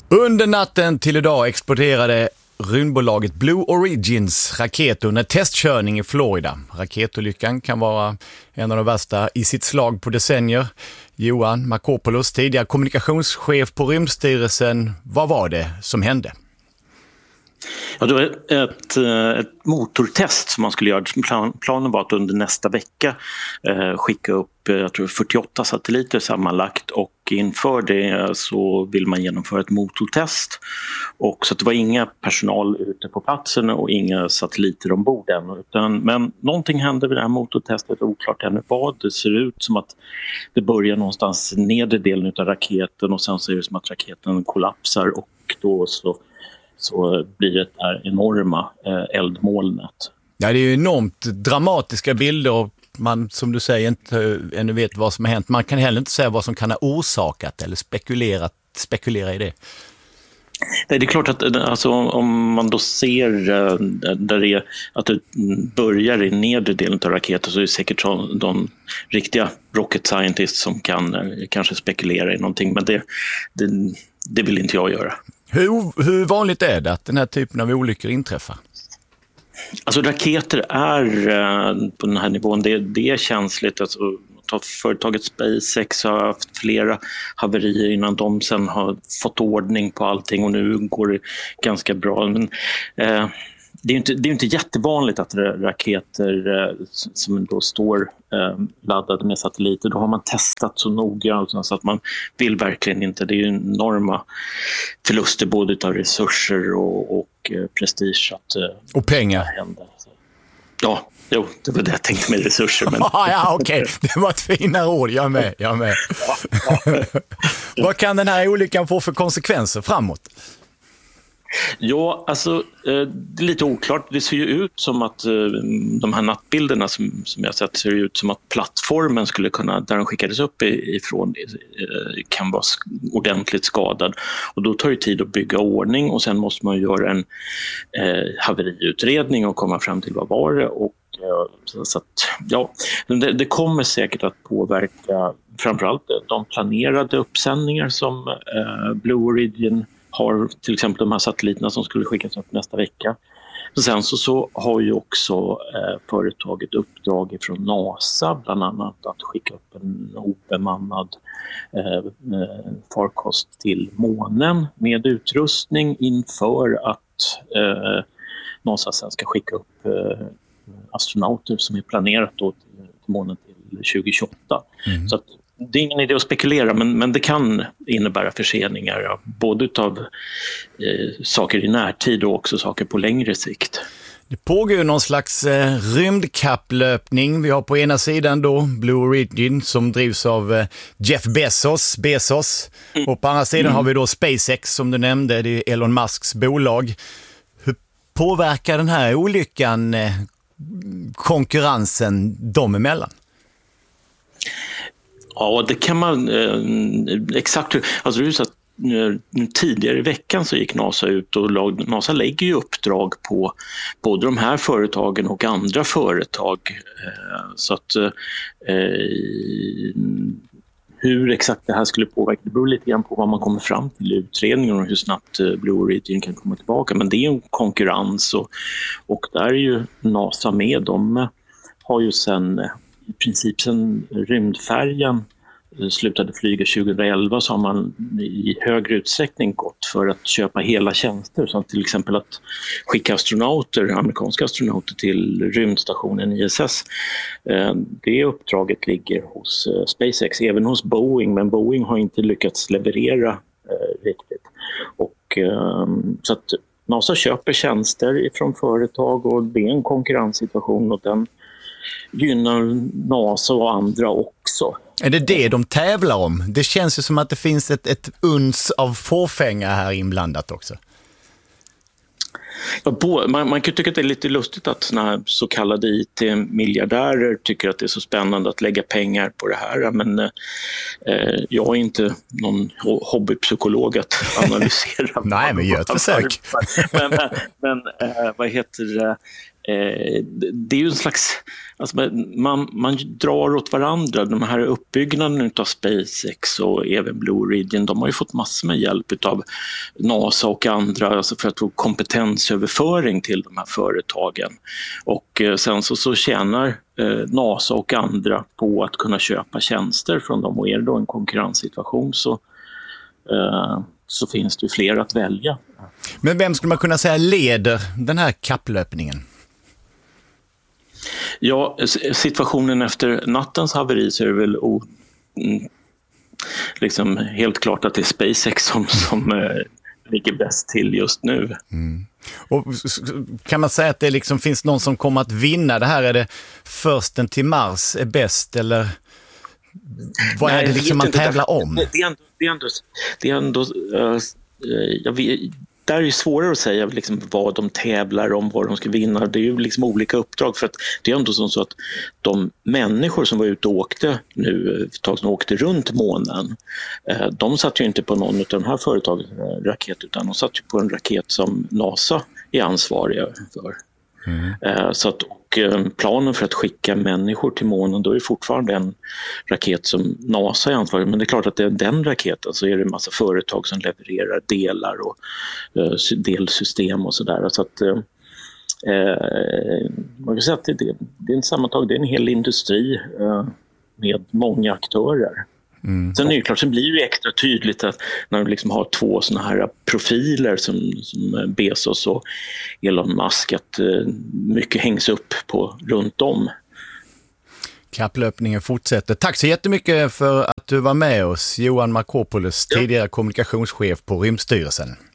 Under natten till idag exploderade rymdbolaget Blue Origins raket under testkörning i Florida. Raketolyckan kan vara en av de värsta i sitt slag på decennier. Johan Markopoulos, tidigare kommunikationschef på Rymdstyrelsen. Vad var det som hände? Ja, det var ett motortest som man skulle göra. Planen var att under nästa vecka skicka upp jag tror 48 satelliter sammanlagt, och inför det så vill man genomföra ett motortest. Och så att det var inga personal ute på platsen och inga satelliter ombord än. Men någonting hände vid det här motortestet, oklart ännu vad. Det ser ut som att det börjar någonstans nedre delen av raketen, och sen ser det som att raketen kollapsar, och då så blir det här enorma eldmolnet. Ja, det är ju enormt dramatiska bilder, och man, som du säger, inte ännu vet vad som har hänt. Man kan heller inte säga vad som kan ha orsakat eller spekulera i det. Nej, det är klart att alltså, om man då ser där det är, att det börjar i nedre delen av raketen, så är det säkert de riktiga rocket scientists som kan kanske spekulera i någonting, men det vill inte jag göra. Hur vanligt är det att den här typen av olyckor inträffar? Alltså raketer är på den här nivån, det är känsligt. Alltså, företaget SpaceX har haft flera haverier innan de sen har fått ordning på allting, och nu går det ganska bra. Men det är inte jättevanligt att raketer som då står laddade med satelliter, då har man testat så noga så att man vill verkligen inte. Det är ju enorma förluster både av resurser och prestige och pengar. Ja, jo, det var det jag tänkte med resurser. Men... ja, okej. Det var ett finare ord. Jag med. Ja. Vad kan den här olyckan få för konsekvenser framåt? Ja, alltså det är lite oklart. Det ser ju ut som att de här nattbilderna som jag sett ser ut som att plattformen skulle kunna, där den skickades upp ifrån, kan vara ordentligt skadad. Och då tar det tid att bygga ordning, och sen måste man göra en haveriutredning och komma fram till vad var det. Och så att, ja, det kommer säkert att påverka framförallt de planerade uppsändningar som Blue Origin har, till exempel de här satelliterna som skulle skickas upp nästa vecka. Och sen så har ju också företaget uppdrag från NASA bland annat att skicka upp en obemannad farkost till månen med utrustning inför att NASA sen ska skicka upp astronauter som är planerat då till månen till 2028. Så att det är ingen idé att spekulera, men det kan innebära förseningar, ja, både av saker i närtid och också saker på längre sikt. Det pågår ju någon slags rymdkapplöpning. Vi har på ena sidan då Blue Origin som drivs av Jeff Bezos. Och på andra sidan har vi då SpaceX som du nämnde, det är Elon Musks bolag. Hur påverkar den här olyckan konkurrensen dem emellan? Ja, det kan man exakt. Alltså det är så att tidigare i veckan så gick NASA ut, och NASA lägger ju uppdrag på både de här företagen och andra företag. Så att hur exakt det här skulle påverka, det beror lite grann på vad man kommer fram till i utredningen och hur snabbt Blue Origin kan komma tillbaka. Men det är en konkurrens, och där är ju NASA med. De har ju i princip sen rymdfärjan slutade flyga 2011 så har man i högre utsträckning gått för att köpa hela tjänster, som till exempel att skicka amerikanska astronauter till rymdstationen ISS. Det uppdraget ligger hos SpaceX, även hos Boeing, men Boeing har inte lyckats leverera riktigt. Och så att NASA köper tjänster från företag, och det är en konkurrenssituation, och den gynnar NASA och andra också. Är det de tävlar om? Det känns ju som att det finns ett uns av fåfänga här inblandat också. Ja, man kan tycka att det är lite lustigt att såna här så kallade IT-miljardärer tycker att det är så spännande att lägga pengar på det här. Men jag är inte någon hobbypsykolog att analysera. Nej, men gör ett försök. men vad heter det? det är ju en slags, alltså man drar åt varandra. De här uppbyggnaden av SpaceX och även Blue Origin, de har ju fått massor med hjälp av NASA och andra, alltså för att få kompetensöverföring till de här företagen. Och sen så tjänar NASA och andra på att kunna köpa tjänster från dem, och är det då en konkurrenssituation så finns det ju fler att välja. Men vem skulle man kunna säga leder den här kapplöpningen? Ja, situationen efter nattens haveri så är det väl liksom helt klart att det är SpaceX som ligger bäst till just nu. Mm. Och kan man säga att det liksom finns någon som kommer att vinna det här? Är det försten till Mars är bäst, eller vad är det liksom man tävlar om? Det är ändå där är det svårare att säga liksom vad de tävlar om, vad de ska vinna. Det är ju liksom olika uppdrag, för att det är ändå så att de människor som var ute och åkte nu, som åkte runt månen, de satt ju inte på någon av de här företagens raket, utan de satt ju på en raket som NASA är ansvariga för. Så att, och planen för att skicka människor till månen, då är det fortfarande en raket som NASA är ansvarig. Men det är klart att det är den raketen, så är det en massa företag som levererar delar och delsystem och sådär. Så att man kan säga att det är en sammantag, det är en hel industri med många aktörer. Sen är det klart, sen blir det extra tydligt att när du liksom har två såna här profiler som Bezos och Elon Musk, att mycket hängs upp på runt om. Kapplöpningen fortsätter. Tack så jättemycket för att du var med oss, Johan Markopolos, tidigare kommunikationschef på Rymdstyrelsen.